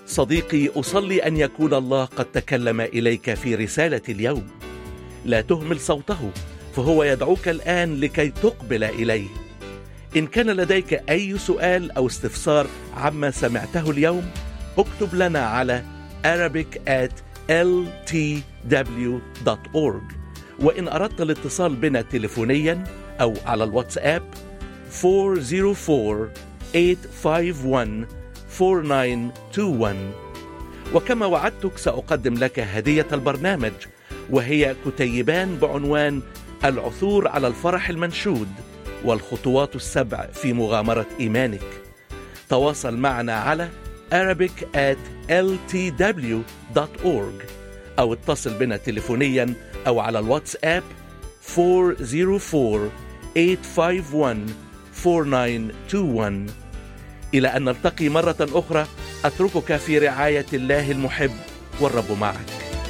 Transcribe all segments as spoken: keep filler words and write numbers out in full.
صديقي، أصلي أن يكون الله قد تكلم إليك في رسالة اليوم. لا تهمل صوته، فهو يدعوك الآن لكي تقبل إليه. إن كان لديك أي سؤال أو استفسار عما سمعته اليوم، اكتب لنا على arabic at l t w dot org. وإن أردت الاتصال بنا تليفونيا أو على الواتساب four zero four eight five one four nine two one. وكما وعدتك سأقدم لك هدية البرنامج، وهي كتيبان بعنوان العثور على الفرح المنشود والخطوات السبع في مغامرة إيمانك. تواصل معنا على arabic at l t w dot org أو اتصل بنا تليفونيا أو على الواتساب four zero four eight five one four nine two one. إلى أن نلتقي مرة أخرى، أتركك في رعاية الله المحب، والرب معك.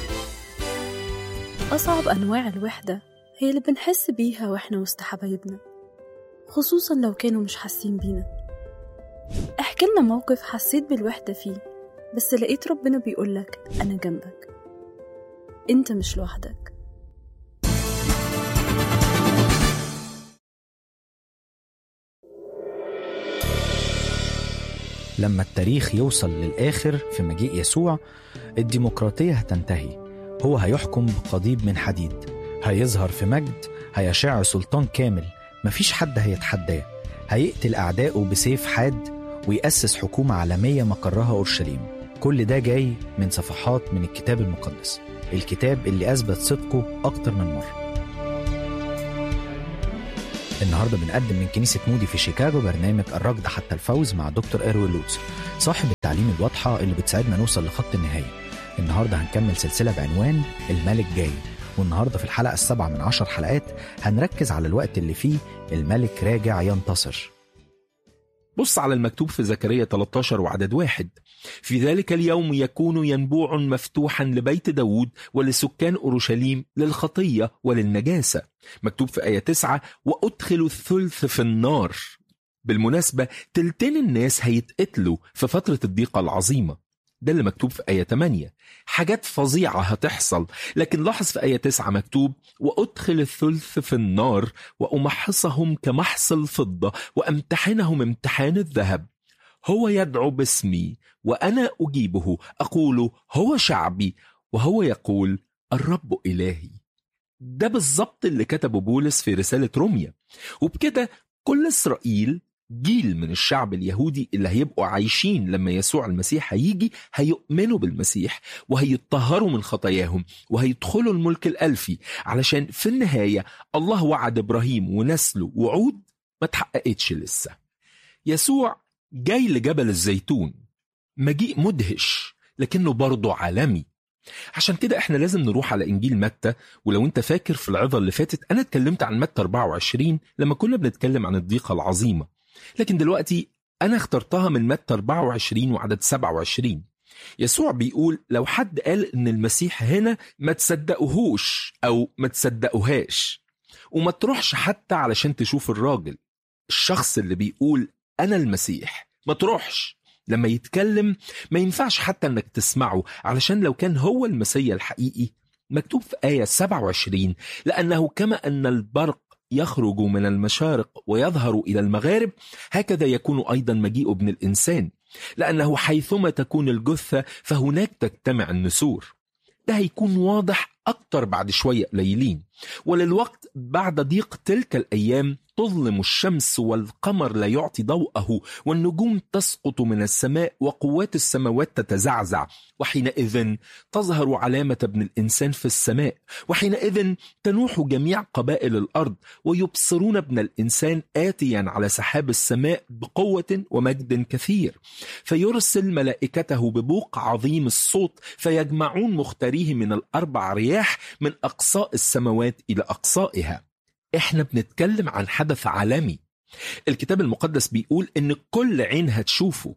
أصعب أنواع الوحدة هي اللي بنحس بيها وإحنا وسط حبايبنا، خصوصا لو كانوا مش حاسين بينا. احكي لنا موقف حسيت بالوحدة فيه، بس لقيت ربنا بيقولك أنا جنبك، أنت مش لوحدك. لما التاريخ يوصل للآخر في مجيء يسوع، الديمقراطية هتنتهي. هو هيحكم بقضيب من حديد، هيظهر في مجد، هيشع سلطان كامل، مفيش حد هيتحداه. هيقتل أعدائه بسيف حاد ويأسس حكومة عالمية مقرها أورشليم. كل ده جاي من صفحات من الكتاب المقدس، الكتاب اللي أثبت صدقه أكتر من مرة. النهاردة بنقدم من كنيسة مودي في شيكاغو برنامج الركض حتى الفوز مع دكتور إيروين لوتس، صاحب التعليم الواضحة اللي بتساعدنا نوصل لخط النهاية. النهاردة هنكمل سلسلة بعنوان الملك جاي، والنهاردة في الحلقة السابعة من عشر حلقات هنركز على الوقت اللي فيه الملك راجع ينتصر. بص على المكتوب في زكريا ثلاثة عشر وعدد واحد: في ذلك اليوم يكون ينبوع مفتوحا لبيت داود ولسكان أورشليم للخطية وللنجاسة. مكتوب في آية تسعة: وأدخل الثلث في النار. بالمناسبة تلتين الناس هيتقتلوا في فترة الضيقة العظيمة. ده اللي مكتوب في آية ثمانية. حاجات فظيعة هتحصل، لكن لاحظ في آية تسعة مكتوب: وأدخل الثلث في النار وأمحصهم كمحص الفضة وأمتحنهم امتحان الذهب. هو يدعو باسمي وأنا أجيبه، أقول هو شعبي، وهو يقول الرب إلهي. ده بالضبط اللي كتبه بولس في رسالة روميا. وبكده كل إسرائيل، جيل من الشعب اليهودي اللي هيبقوا عايشين لما يسوع المسيح هيجي، هيؤمنوا بالمسيح وهيتطهروا من خطاياهم وهيدخلوا الملك الألفي، علشان في النهاية الله وعد إبراهيم ونسله وعود ما تحققتش لسه. يسوع جاي لجبل الزيتون، مجيء مدهش لكنه برضه عالمي. عشان كده احنا لازم نروح على إنجيل متى. ولو انت فاكر في العظة اللي فاتت أنا اتكلمت عن متى أربعة وعشرين لما كنا بنتكلم عن الضيقة العظيمة، لكن دلوقتي أنا اخترتها من متى أربعة وعشرين وعدد سبعة وعشرين. يسوع بيقول لو حد قال إن المسيح هنا ما تصدقوهوش أو ما تصدقوهاش، وما تروحش حتى علشان تشوف الراجل الشخص اللي بيقول أنا المسيح. ما تروحش لما يتكلم، ما ينفعش حتى أنك تسمعه، علشان لو كان هو المسيح الحقيقي مكتوب في آية سبعة وعشرين: لأنه كما أن البرق يخرج من المشارق ويظهر إلى المغارب، هكذا يكون أيضا مجيء ابن الإنسان، لأنه حيثما تكون الجثة فهناك تجتمع النسور. ده هيكون واضح أكتر بعد شوية قليلين. وللوقت بعد ضيق تلك الأيام تظلم الشمس والقمر لا يعطي ضوءه، والنجوم تسقط من السماء وقوات السماوات تتزعزع، وحينئذ تظهر علامة ابن الإنسان في السماء، وحينئذ تنوح جميع قبائل الأرض ويبصرون ابن الإنسان آتيا على سحاب السماء بقوة ومجد كثير، فيرسل ملائكته ببوق عظيم الصوت فيجمعون مختاريه من الأربع رياح من أقصاء السماوات إلى أقصائها. إحنا بنتكلم عن حدث عالمي. الكتاب المقدس بيقول إن كل عين هتشوفه.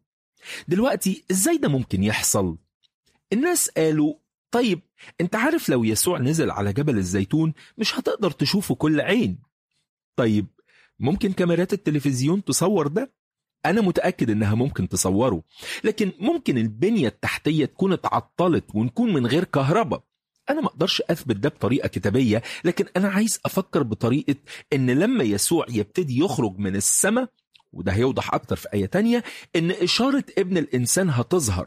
دلوقتي إزاي ده ممكن يحصل؟ الناس قالوا طيب انت عارف لو يسوع نزل على جبل الزيتون مش هتقدر تشوفه كل عين. طيب ممكن كاميرات التلفزيون تصور ده؟ أنا متأكد إنها ممكن تصوره، لكن ممكن البنية التحتية تكون اتعطلت ونكون من غير كهرباء. أنا ما أقدرش أثبت ده بطريقة كتابية، لكن أنا عايز أفكر بطريقة إن لما يسوع يبتدي يخرج من السماء، وده هيوضح أكتر في آية تانية، إن إشارة ابن الإنسان هتظهر.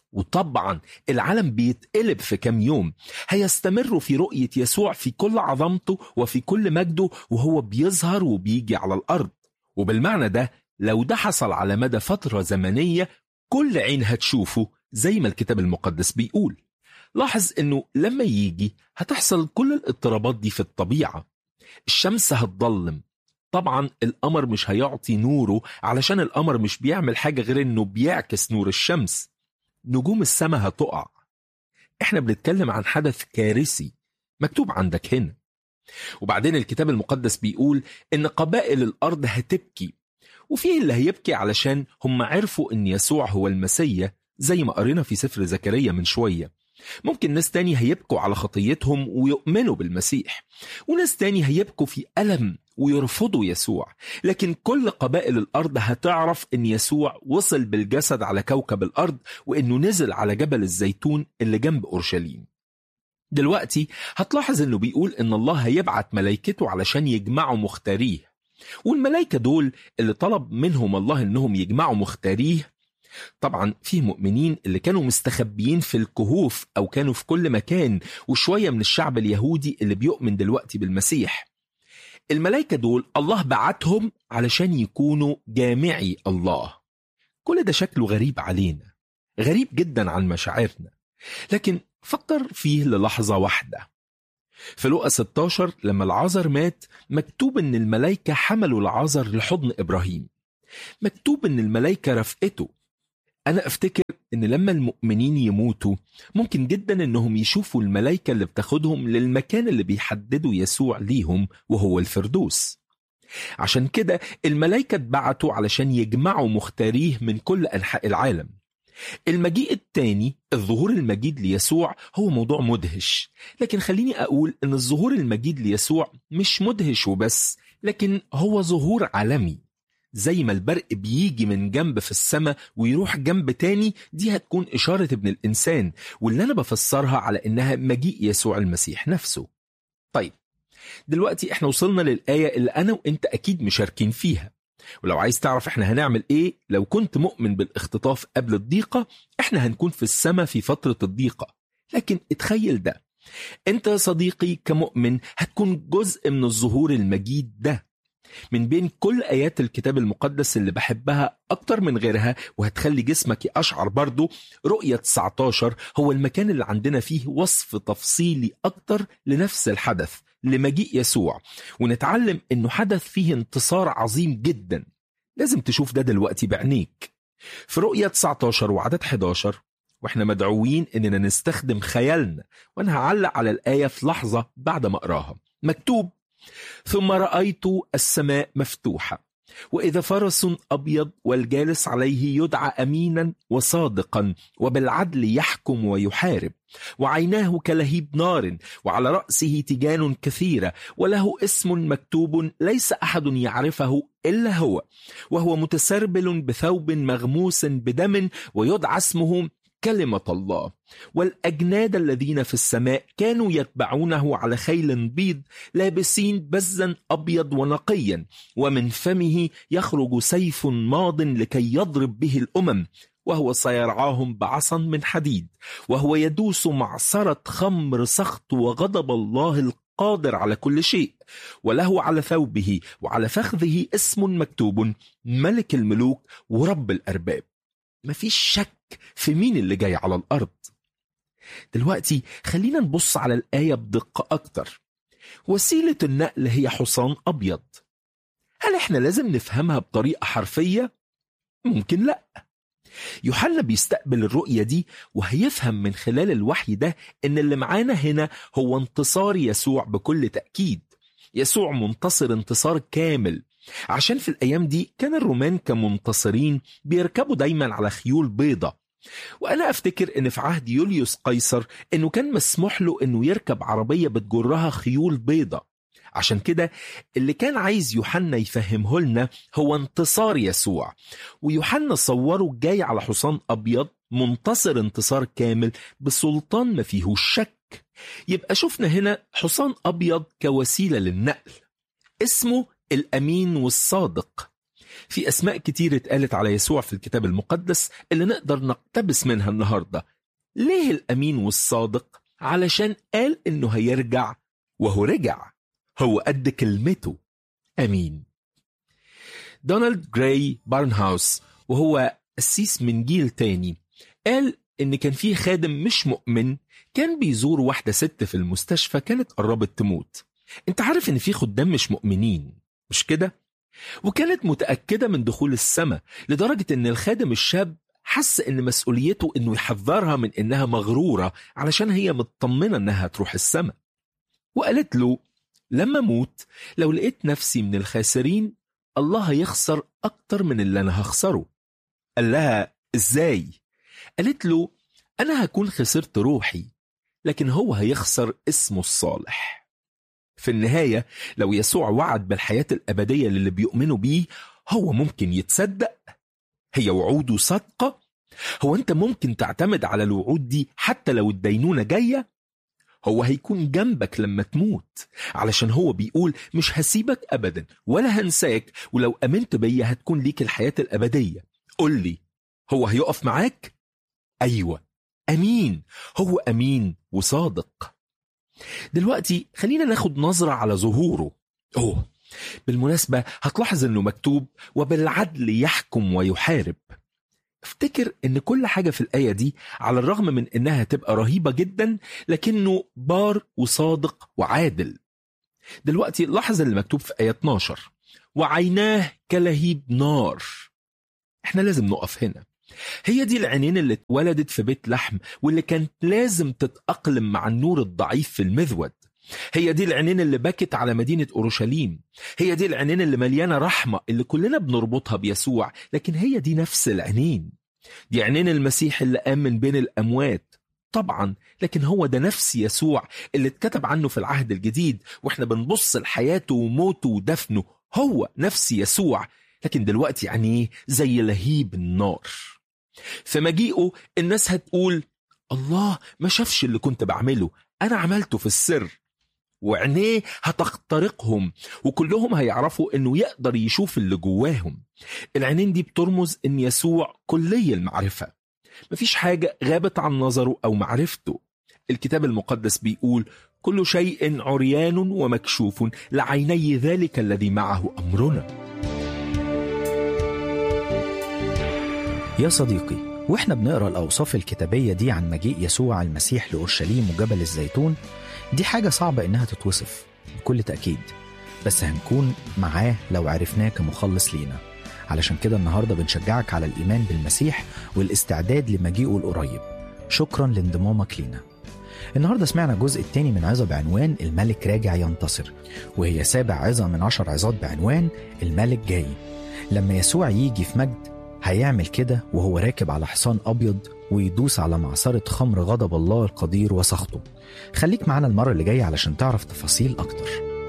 وطبعا العالم بيتقلب في كام يوم، هيستمروا في رؤية يسوع في كل عظمته وفي كل مجده وهو بيظهر وبيجي على الأرض. وبالمعنى ده لو ده حصل على مدى فترة زمنية، كل عين هتشوفه زي ما الكتاب المقدس بيقول. لاحظ انه لما يجي هتحصل كل الاضطرابات دي في الطبيعة. الشمس هتضلم، طبعا القمر مش هيعطي نوره علشان القمر مش بيعمل حاجة غير انه بيعكس نور الشمس. نجوم السماء هتقع. احنا بنتكلم عن حدث كارثي مكتوب عندك هنا. وبعدين الكتاب المقدس بيقول ان قبائل الارض هتبكي، وفيه اللي هيبكي علشان هم عرفوا ان يسوع هو المسيح زي ما قرينا في سفر زكريا من شوية. ممكن ناس تاني هيبكوا على خطيتهم ويؤمنوا بالمسيح، وناس تاني هيبكوا في ألم ويرفضوا يسوع. لكن كل قبائل الأرض هتعرف ان يسوع وصل بالجسد على كوكب الأرض، وانه نزل على جبل الزيتون اللي جنب أورشليم. دلوقتي هتلاحظ انه بيقول ان الله هيبعت ملايكته علشان يجمعوا مختاريه، والملايكة دول اللي طلب منهم الله انهم يجمعوا مختاريه. طبعا فيه مؤمنين اللي كانوا مستخبيين في الكهوف أو كانوا في كل مكان، وشوية من الشعب اليهودي اللي بيؤمن دلوقتي بالمسيح. الملائكة دول الله بعتهم علشان يكونوا جامعي الله. كل ده شكله غريب علينا، غريب جدا عن مشاعرنا، لكن فكر فيه للحظة واحدة. في لوقا ستة عشر لما العازر مات، مكتوب ان الملائكة حملوا العازر لحضن إبراهيم، مكتوب ان الملائكة رفقته. أنا أفتكر إن لما المؤمنين يموتوا ممكن جدا إنهم يشوفوا الملائكة اللي بتاخدهم للمكان اللي بيحددوا يسوع ليهم وهو الفردوس. عشان كده الملائكة اتبعتوا علشان يجمعوا مختاريه من كل أنحاء العالم. المجيء التاني، الظهور المجيد ليسوع، هو موضوع مدهش، لكن خليني أقول إن الظهور المجيد ليسوع مش مدهش وبس، لكن هو ظهور عالمي. زي ما البرق بيجي من جنب في السماء ويروح جنب تاني، دي هتكون إشارة ابن الإنسان، واللي أنا بفسرها على إنها مجيء يسوع المسيح نفسه. طيب دلوقتي احنا وصلنا للآية اللي أنا وإنت أكيد مشاركين فيها، ولو عايز تعرف احنا هنعمل إيه لو كنت مؤمن بالاختطاف قبل الضيقة، احنا هنكون في السماء في فترة الضيقة. لكن اتخيل ده، انت يا صديقي كمؤمن هتكون جزء من الظهور المجيد ده. من بين كل آيات الكتاب المقدس اللي بحبها أكتر من غيرها وهتخلي جسمك يقشعر برضو، رؤية تسعة عشر هو المكان اللي عندنا فيه وصف تفصيلي أكتر لنفس الحدث، لمجيء يسوع، ونتعلم إنه حدث فيه انتصار عظيم جدا. لازم تشوف ده دلوقتي بعينيك. في رؤية تسعة عشر وعدد أحد عشر، وإحنا مدعوين إننا نستخدم خيالنا، وأنا هعلق على الآية في لحظة بعد ما أقراها. مكتوب: ثم رأيت السماء مفتوحة، وإذا فرس أبيض والجالس عليه يدعى أمينا وصادقا وبالعدل يحكم ويحارب، وعيناه كلهيب نار، وعلى رأسه تيجان كثيرة، وله اسم مكتوب ليس أحد يعرفه إلا هو، وهو متسربل بثوب مغموس بدم، ويدعى اسمه كلمة الله. والأجناد الذين في السماء كانوا يتبعونه على خيل بيض، لابسين بزا أبيض ونقيا، ومن فمه يخرج سيف ماض لكي يضرب به الأمم، وهو سيرعاهم بعصا من حديد، وهو يدوس معصرة خمر سخط وغضب الله القادر على كل شيء. وله على ثوبه وعلى فخذه اسم مكتوب: ملك الملوك ورب الأرباب. مفيش شك في مين اللي جاي على الأرض. دلوقتي خلينا نبص على الآية بدقة أكتر. وسيلة النقل هي حصان أبيض. هل إحنا لازم نفهمها بطريقة حرفية؟ ممكن لأ. يوحنا بيستقبل الرؤية دي وهيفهم من خلال الوحي ده إن اللي معانا هنا هو انتصار يسوع بكل تأكيد. يسوع منتصر انتصار كامل، عشان في الأيام دي كان الرومان كمنتصرين بيركبوا دايما على خيول بيضة. وأنا أفتكر إن في عهد يوليوس قيصر إنه كان مسموح له إنه يركب عربية بتجرها خيول بيضة. عشان كده اللي كان عايز يوحنا يفهمه لنا هو انتصار يسوع، ويوحنا صوره جاي على حصان أبيض منتصر انتصار كامل بسلطان ما فيهوش شك. يبقى شفنا هنا حصان أبيض كوسيلة للنقل، اسمه الأمين والصادق. في أسماء كتير اتقالت على يسوع في الكتاب المقدس اللي نقدر نقتبس منها النهاردة. ليه الأمين والصادق؟ علشان قال إنه هيرجع، وهو رجع، هو قد كلمته، أمين. دونالد جراي بارنهاوس وهو قسيس من جيل تاني قال إن كان فيه خادم مش مؤمن كان بيزور واحدة ست في المستشفى كانت قربت تموت. انت عارف إن فيه خدام مش مؤمنين، مش كده؟ وكانت متأكدة من دخول السماء لدرجة إن الخادم الشاب حس إن مسؤوليته إنه يحذرها من إنها مغرورة علشان هي مطمنة إنها تروح السماء. وقالت له لما موت لو لقيت نفسي من الخاسرين الله هيخسر أكتر من اللي أنا هخسره. قال لها إزاي؟ قالت له أنا هكون خسرت روحي لكن هو هيخسر اسمه الصالح. في النهاية لو يسوع وعد بالحياة الأبدية للي بيؤمنوا بيه هو ممكن يتصدق؟ هي وعوده صادقة؟ هو أنت ممكن تعتمد على الوعود دي حتى لو الدينونة جاية؟ هو هيكون جنبك لما تموت علشان هو بيقول مش هسيبك أبدا ولا هنساك، ولو أمنت بيا هتكون ليك الحياة الأبدية. قل لي هو هيقف معاك؟ أيوة، أمين، هو أمين وصادق. دلوقتي خلينا ناخد نظرة على ظهوره. أوه بالمناسبة هتلاحظ أنه مكتوب وبالعدل يحكم ويحارب. افتكر أن كل حاجة في الآية دي على الرغم من أنها تبقى رهيبة جدا لكنه بار وصادق وعادل. دلوقتي لاحظ اللي مكتوب في آية اتناشر وعيناه كلهيب نار. احنا لازم نقف هنا. هي دي العينين اللي اتولدت في بيت لحم واللي كانت لازم تتأقلم مع النور الضعيف في المذود. هي دي العينين اللي بكت على مدينة أورشليم. هي دي العينين اللي مليانة رحمة اللي كلنا بنربطها بيسوع، لكن هي دي نفس العينين. دي عينين المسيح اللي قام من بين الأموات طبعا، لكن هو ده نفس يسوع اللي اتكتب عنه في العهد الجديد واحنا بنبص لحياته وموته ودفنه. هو نفس يسوع، لكن دلوقتي عينيه زي لهيب النار. في مجيئه الناس هتقول الله ما شافش اللي كنت بعمله، أنا عملته في السر. وعينيه هتخترقهم وكلهم هيعرفوا انه يقدر يشوف اللي جواهم. العينين دي بترمز ان يسوع كلي المعرفة، مفيش حاجة غابت عن نظره او معرفته. الكتاب المقدس بيقول كل شيء عريان ومكشوف لعيني ذلك الذي معه أمرنا. يا صديقي، واحنا بنقرأ الأوصاف الكتابية دي عن مجيء يسوع المسيح لأورشليم وجبل الزيتون، دي حاجة صعبة إنها تتوصف بكل تأكيد، بس هنكون معاه لو عرفناه كمخلص لينا. علشان كده النهاردة بنشجعك على الإيمان بالمسيح والاستعداد لمجيئه القريب. شكرا لانضمامك لينا. النهاردة سمعنا الجزء الثاني من عظة بعنوان الملك راجع ينتصر، وهي سابع عظة من عشر عظات بعنوان الملك جاي. لما يسوع يجي في مجد هيعمل كده وهو راكب على حصان أبيض ويدوس على معصرة خمر غضب الله القدير وسخطه. خليك معنا المرة اللي جاية علشان تعرف تفاصيل أكتر.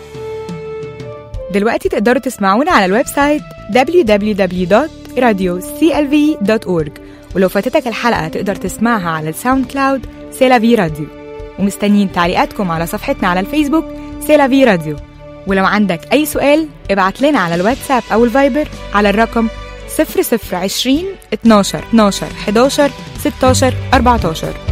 دلوقتي تقدروا تسمعونا على الويب سايت دبليو دبليو دبليو دوت راديو سي إل في دوت أورج، ولو فاتتك الحلقة تقدر تسمعها على الساوند كلاود سيلافي راديو. ومستنيين تعليقاتكم على صفحتنا على الفيسبوك سيلافي راديو. ولو عندك أي سؤال ابعت لنا على الواتساب أو الفايبر على الرقم صفر صفر عشرين اتناشر اتناشر حداشر ستاشر أربعتاشر.